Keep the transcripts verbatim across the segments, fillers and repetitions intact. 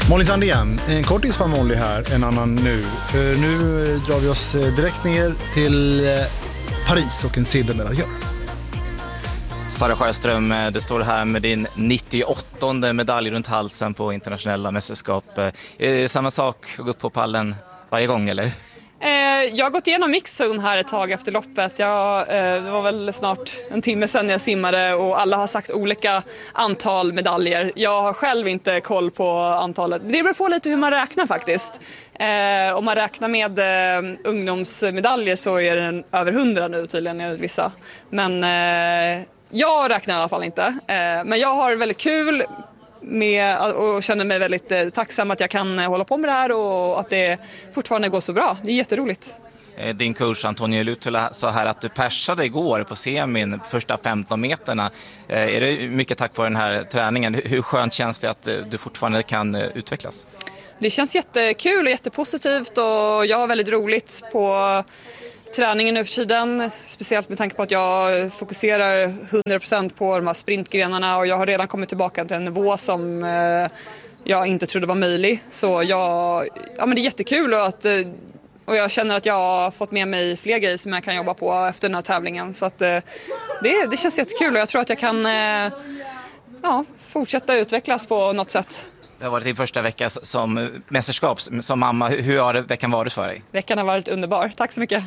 Molly Sandén, en kortis var Molly här, en annan nu. För nu drar vi oss direkt ner till Paris och en silvermedaljör. Sara Sjöström, det står här med din nittioåttonde medalj runt halsen på internationella mästerskap. Är det samma sak att gå upp på pallen varje gång eller? Jag har gått igenom mixzone här ett tag efter loppet. Jag, det var väl snart en timme sedan jag simmade och alla har sagt olika antal medaljer. Jag har själv inte koll på antalet. Det beror på lite hur man räknar faktiskt. Eh, om man räknar med eh, ungdomsmedaljer så är det över hundra nu tydligen enligt vissa. Men eh, jag räknar i alla fall inte. Eh, men jag har väldigt kul med och känner mig väldigt eh, tacksam att jag kan eh, hålla på med det här och att det fortfarande går så bra. Det är jätteroligt. Din coach Antonio Lutula sa här att du persade igår på semin första femton meterna. Är det mycket tack vare den här träningen? Hur skönt känns det att du fortfarande kan utvecklas? Det känns jättekul och jättepositivt och jag har väldigt roligt på träningen nu för tiden. Speciellt med tanke på att jag fokuserar hundra procent på de här sprintgrenarna och jag har redan kommit tillbaka till en nivå som jag inte trodde var möjlig. Så jag, ja, men det är jättekul och att Och jag känner att jag har fått med mig fler grejer som jag kan jobba på efter den här tävlingen. Så att, det, det känns jättekul och jag tror att jag kan ja, fortsätta utvecklas på något sätt. Det har varit din första vecka som mästerskap, som mamma. Hur har veckan varit för dig? Veckan har varit underbar. Tack så mycket.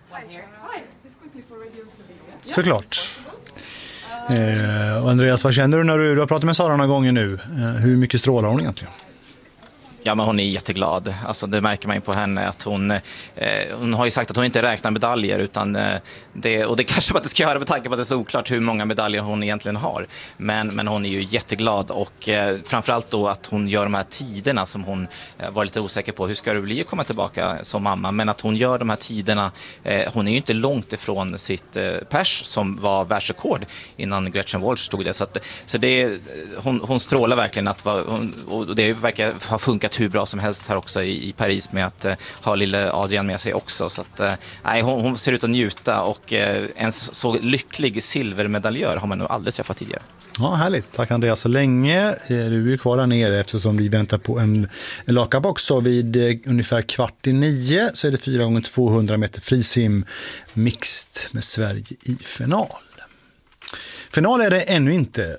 Såklart. Eh, och Andreas, vad känner du när du, du har pratat med Sara några gånger nu? Eh, hur mycket strålar hon egentligen? Ja, men hon är jätteglad. Alltså, det märker man ju på henne att hon, eh, hon har ju sagt att hon inte räknar medaljer utan eh, det, och det kanske man ska göra med tanke på att det är så oklart hur många medaljer hon egentligen har. Men, men hon är ju jätteglad och eh, framförallt då att hon gör de här tiderna som hon eh, var lite osäker på. Hur ska det bli att komma tillbaka som mamma? Men att hon gör de här tiderna, eh, hon är ju inte långt ifrån sitt eh, pers som var världsrekord innan Gretchen Walsh stod det. Så, att, så det, hon, hon strålar verkligen att hon, och det verkar ha funkat hur bra som helst här också i, i Paris med att uh, ha lille Adrian med sig också. Så att, uh, nej, hon, hon ser ut att njuta och uh, en så lycklig silvermedaljör har man nog aldrig träffat tidigare. Ja, härligt. Tack Andreas. Så länge du är kvar där nere eftersom vi väntar på en, en lakabox så vid uh, ungefär kvart i nio så är det fyra gånger tvåhundra meter frisim mixed med Sverige i final. Final är det ännu inte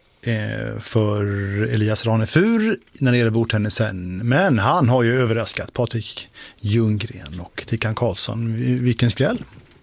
för Elias Ranefur när det gäller bordtennisen. Men han har ju överraskat Patrik Ljunggren och Tickan Karlsson. Vilken skräll!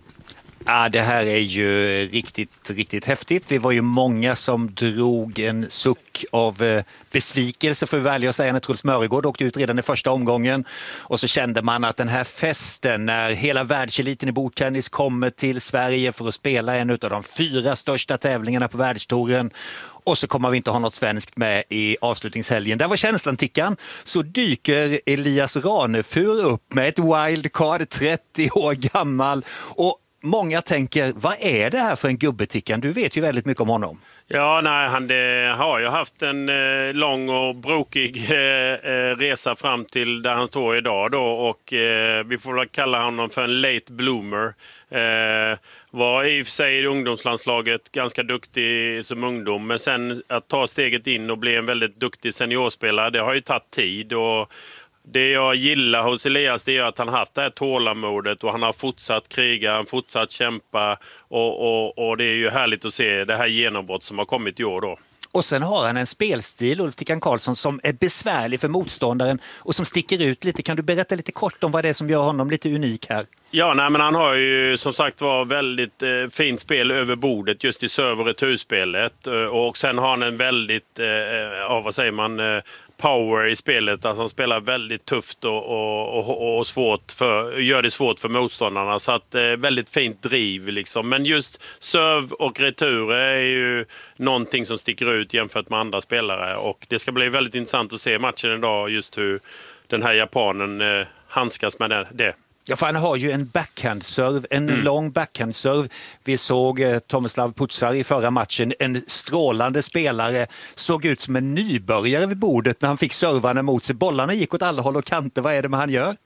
Ja, det här är ju riktigt, riktigt häftigt. Vi var ju många som drog en suck av besvikelse för att välja att säga när Truls Mörgård åkte ut redan i första omgången. Och så kände man att den här festen när hela världseliten i bordtennis kommer till Sverige för att spela en av de fyra största tävlingarna på världstouren. Och så kommer vi inte ha något svenskt med i avslutningshelgen. Där var känslan, Tickan. Så dyker Elias Ranefur upp med ett wildcard, trettio år gammal. Och många tänker, vad är det här för en gubbe, Tickan? Du vet ju väldigt mycket om honom. Ja, nej, han det, har ju haft en eh, lång och brokig eh, resa fram till där han står idag då. Och eh, vi får väl kalla honom för en late bloomer. Eh, var i och för sig i ungdomslandslaget ganska duktig som ungdom. Men sen att ta steget in och bli en väldigt duktig seniorspelare, det har ju tagit tid. Och det jag gillar hos Elias det är att han har haft det här tålamodet och han har fortsatt kriga, han fortsatt kämpa och, och, och det är ju härligt att se det här genombrott som har kommit i år då. Och sen har han en spelstil, Ulf Tickan Karlsson, som är besvärlig för motståndaren och som sticker ut lite. Kan du berätta lite kort om vad det är som gör honom lite unik här? Ja, nej, men han har ju som sagt var väldigt eh, fint spel över bordet just i serv- och returspelet. Och sen har han en väldigt, eh, ja, vad säger man, eh, power i spelet. Alltså han spelar väldigt tufft och, och, och, och svårt för, gör det svårt för motståndarna. Så att eh, väldigt fint driv liksom. Men just serv och retur är ju någonting som sticker ut jämfört med andra spelare. Och det ska bli väldigt intressant att se matchen idag just hur den här japanen eh, handskas med det. Ja, för han har ju en backhand-serve, en mm. lång backhand-serve. Vi såg eh, Tomislav Putsar i förra matchen, en strålande spelare. Såg ut som en nybörjare vid bordet när han fick servarna mot sig. Bollarna gick åt alla håll och kanter. Vad är det med han gör?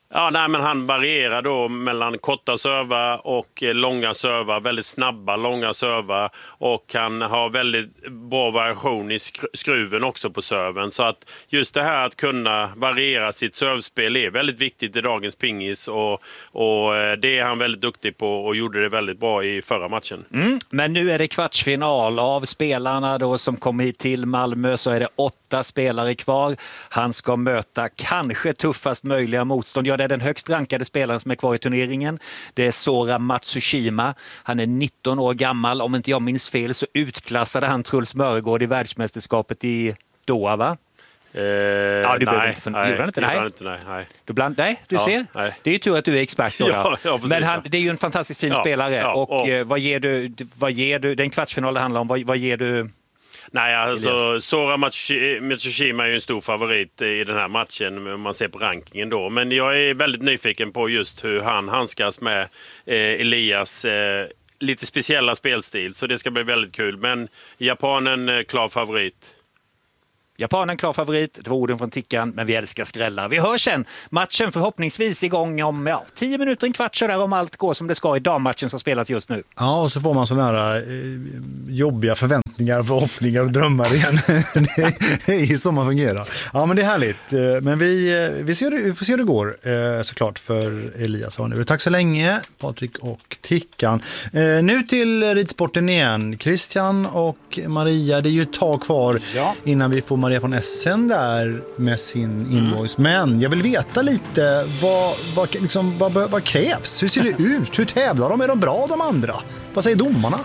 Ja, nej, men han varierar då mellan korta servar och långa servar, väldigt snabba långa servar, och han har väldigt bra variation i skruven också på serven. Så att just det här att kunna variera sitt servspel är väldigt viktigt i dagens pingis, och, och det är han väldigt duktig på och gjorde det väldigt bra i förra matchen. Mm, men nu är det kvartsfinal. Av spelarna då som kom hit till Malmö så är det åtta spelare kvar. Han ska möta kanske tuffast möjliga motstånd. Ja, det är den högst rankade spelaren som är kvar i turneringen. Det är Sora Matsushima. Han är nitton år gammal. Om inte jag minns fel så utklassade han Truls Mörgård i världsmästerskapet i Doha, va? Eh, ja, du nej, inte för... nej, inte, nej. nej. Inte, nej, nej. Du bland... nej, du ja, ser. Nej. Det är ju tur att du är expert då. ja, ja, men han, det är ju en fantastiskt fin ja, spelare. ja, och, och och vad ger du? Vad ger du? Det är en kvartsfinal det handlar om. Vad, vad ger du? Nej, alltså Sora Matsushima är ju en stor favorit i den här matchen om man ser på rankingen då. Men jag är väldigt nyfiken på just hur han handskas med eh, Elias eh, lite speciella spelstil. Så det ska bli väldigt kul. Men japanen eh, klar favorit. Japanen klar favorit, det var orden från Tickan, men vi älskar skrällar. Vi hörs sen. Matchen förhoppningsvis igång om ja, tio minuter, en kvart så där, om allt går som det ska i dammatchen som spelas just nu. Ja, och så får man sådana här eh, jobbiga förväntningar, förhoppningar och drömmar igen. Det är ju så man fungerar. Ja, men det är härligt. Men vi, vi, ser, vi får se hur det går eh, såklart för Elias. Nu. Tack så länge, Patrik och Tickan. Eh, nu till ridsporten igen. Christian och Maria, det är ju ett tag kvar ja. innan vi får Maria von Essen där med sin invoice. Mm. Men jag vill veta lite vad, vad, liksom, vad, vad krävs? Hur ser det ut? Hur tävlar de? Är de bra de andra? Vad säger domarna?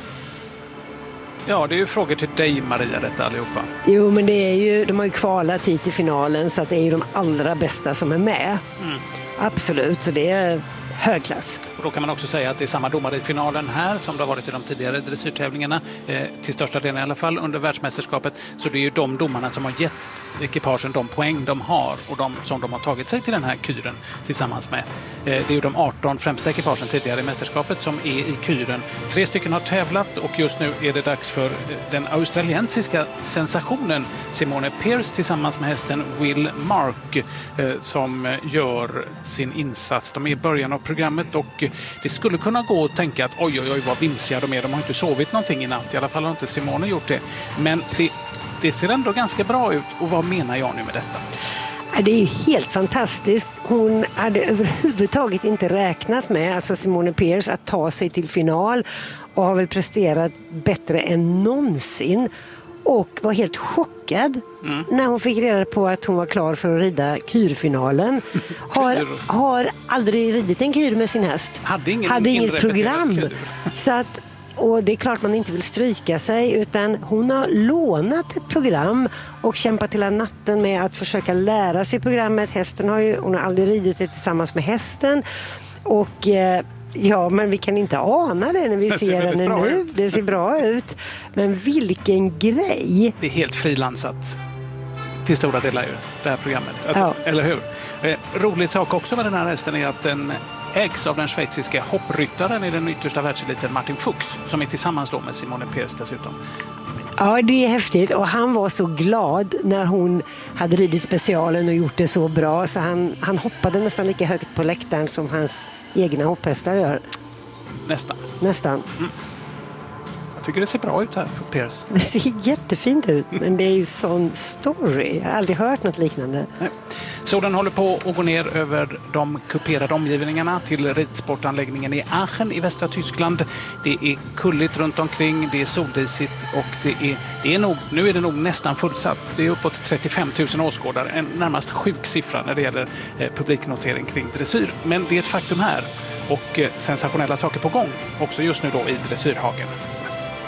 Ja, det är ju frågor till dig, Maria, detta allihopa. Jo, men det är ju, de har ju kvalat hit till finalen, så att det är ju de allra bästa som är med. Mm. Absolut, så det är högklass. Och då kan man också säga att det är samma domare i finalen här som det har varit i de tidigare dressyrtävlingarna, eh, till största delen i alla fall under världsmästerskapet. Så det är ju de domarna som har gett ekipagen de poäng de har och de som de har tagit sig till den här kyren tillsammans med. Eh, det är ju de arton främsta ekipagen tidigare i mästerskapet som är i kyren. Tre stycken har tävlat och just nu är det dags för den australiensiska sensationen Simone Pearce tillsammans med hästen Will Mark eh, som gör sin insats. De är i början av programmet och det skulle kunna gå att tänka att oj, oj, oj, vad vimsiga de är. De har inte sovit någonting i natt. I alla fall har inte Simone gjort det. Men det, det ser ändå ganska bra ut. Och vad menar jag nu med detta? Det är helt fantastiskt. Hon hade överhuvudtaget inte räknat med, alltså Simone Pearce, att ta sig till final och har väl presterat bättre än någonsin. Och var helt chockad mm. när hon fick reda på att hon var klar för att rida kyrfinalen. Har, har aldrig ridit en kyr med sin häst. Hade, ingen Hade inget program. Så att, och det är klart man inte vill stryka sig, utan hon har lånat ett program och kämpat hela natten med att försöka lära sig programmet. Hästen har ju, hon har aldrig ridit det tillsammans med hästen. Och eh, ja, men vi kan inte ana det när vi det ser den nu. Ut. Det ser bra ut. Men vilken grej! Det är helt frilansat till stora delar ju, det här programmet. Alltså, ja. Eller hur? Eh, rolig sak också med den här hästen är att den ägs av den schweiziska hoppryttaren i den yttersta världseliten Martin Fuchs, som är tillsammans då med Simone Pearce dessutom. Ja, det är häftigt. Och han var så glad när hon hade ridit specialen och gjort det så bra. Så han, han hoppade nästan lika högt på läktaren som hans egna hopphästar gör. Nästan. Nästan. Mm. Jag tycker det ser bra ut här för Pearce. Det ser jättefint ut, men det är ju sån story. Jag har aldrig hört något liknande. Nej. Solen håller på att gå ner över de kuperade omgivningarna till ridsportanläggningen i Aachen i västra Tyskland. Det är kulligt runt omkring, det är soldisigt och det är, det är nog, nu är det nog nästan fullsatt. Det är uppåt trettiofem tusen åskådare, en närmast sjuk siffra när det gäller eh, publiknotering kring dressyr. Men det är ett faktum här och eh, sensationella saker på gång, också just nu då i dressyrhagen.